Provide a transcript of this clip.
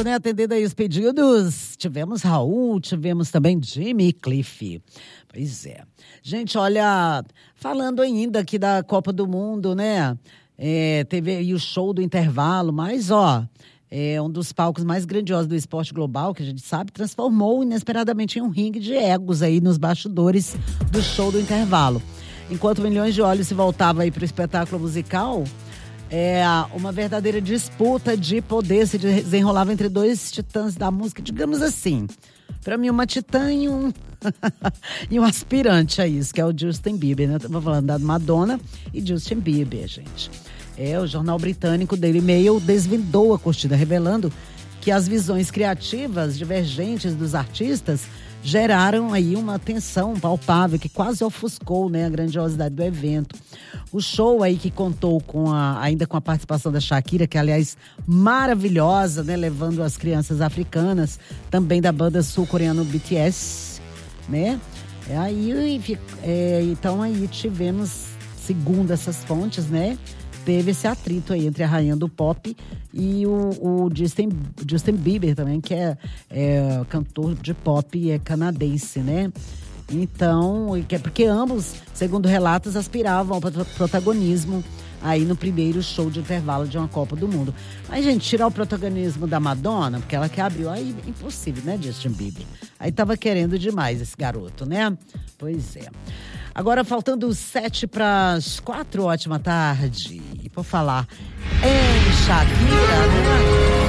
chegando, né? Atendendo aí os pedidos. Tivemos Raul, tivemos também Jimmy Cliff. Pois é. Gente, olha, falando ainda aqui da Copa do Mundo, né? Teve aí o show do intervalo, mas, um dos palcos mais grandiosos do esporte global, que a gente sabe, transformou inesperadamente em um ringue de egos aí nos bastidores do show do intervalo. Enquanto milhões de olhos se voltavam aí para o espetáculo musical, uma verdadeira disputa de poder se desenrolava entre dois titãs da música, digamos assim. Para mim, uma titã e um aspirante a isso, que é o Justin Bieber, né? Estamos falando da Madonna e Justin Bieber, gente. O jornal britânico Daily Mail desvendou a cortina, revelando que as visões criativas divergentes dos artistas geraram aí uma tensão palpável que quase ofuscou, né, a grandiosidade do evento. O show aí que contou ainda com a participação da Shakira, que aliás maravilhosa, né, levando as crianças africanas, também da banda sul-coreana BTS, né? Então aí tivemos, segundo essas fontes, né, teve esse atrito aí entre a rainha do pop e o Justin Bieber também, que é cantor de pop e é canadense, né? Então, porque ambos, segundo relatos, aspiravam ao protagonismo aí no primeiro show de intervalo de uma Copa do Mundo. Mas, gente, tirar o protagonismo da Madonna, porque ela que abriu, aí impossível, né, Justin Bieber? Aí tava querendo demais esse garoto, né? Pois é. Agora, faltando 7:04, ótima tarde. E por falar em Shakira, né?